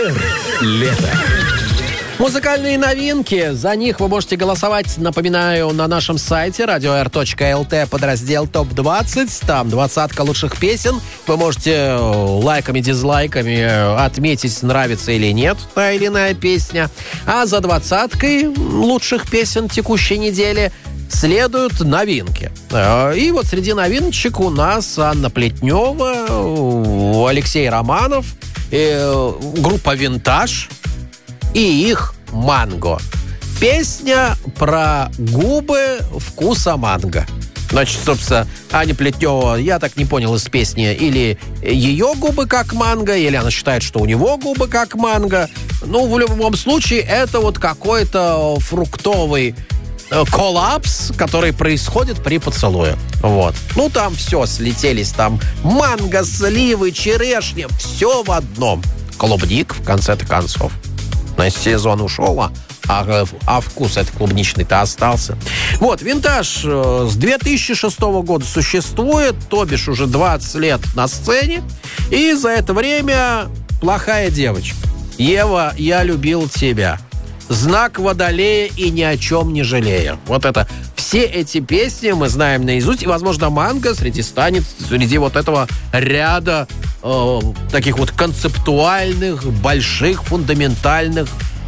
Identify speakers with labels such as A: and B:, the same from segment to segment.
A: Лето.
B: Музыкальные новинки. За них вы можете голосовать, напоминаю, на нашем сайте radio.r.lt, подраздел ТОП-20. Там 20-ка лучших песен. Вы можете лайками, дизлайками отметить, нравится или нет та или иная песня. А за 20-кой лучших песен текущей недели следуют новинки. И вот среди новиночек у нас Анна Плетнева, Алексей Романов, группа «Винтаж» и их «Манго». Песня про губы вкуса манго. Значит, собственно, Аня Плетнева, я так не понял из песни, или ее губы как манго, или она считает, что у него губы как манго. Ну, в любом случае, это вот какой-то фруктовый коллапс, который происходит при поцелуе. Вот. Ну, там все слетелись. Там манго, сливы, черешня. Все в одном. Клубник, в конце-то концов. На сезон ушел, а вкус этот клубничный-то остался. Вот, «Винтаж» с 2006 года существует, то бишь уже 20 лет на сцене. И за это время «Плохая девочка», «Ева, я любил тебя», «Знак Водолея» и «Ни о чем не жалея». Вот это все эти песни мы знаем наизусть. И, возможно, «Манго» среди вот этого ряда таких вот концептуальных, больших, фундаментальных,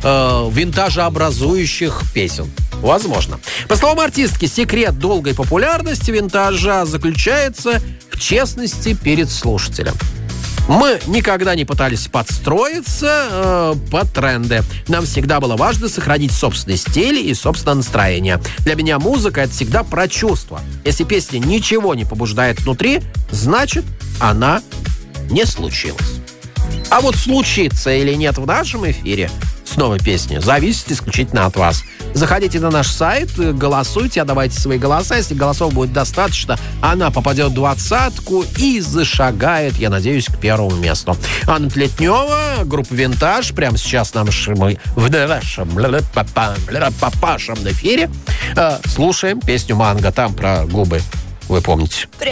B: винтажеобразующих песен. Возможно. По словам артистки, секрет долгой популярности «Винтажа» заключается в честности перед слушателем. Мы никогда не пытались подстроиться под тренды. Нам всегда было важно сохранить собственный стиль и собственное настроение. Для меня музыка — это всегда про чувства. Если песня ничего не побуждает внутри, значит, она не случилась. А вот случится или нет в нашем эфире с новой песней зависит исключительно от вас. Заходите на наш сайт, голосуйте, отдавайте свои голоса. Если голосов будет достаточно, она попадет в 20-ку и зашагает, я надеюсь, к первому месту. Анна Плетнева, группа «Винтаж». Прямо сейчас мы в нашем эфире слушаем песню «Манго». Там про губы, вы помните.